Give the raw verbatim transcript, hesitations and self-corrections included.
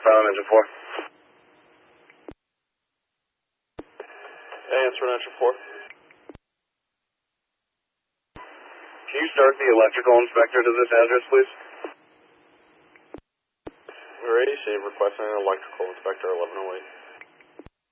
Silent Engine four. Hey, answer Engine four. Can you start the electrical inspector to this address, please? We're ready, Shave requesting an electrical inspector eleven oh eight.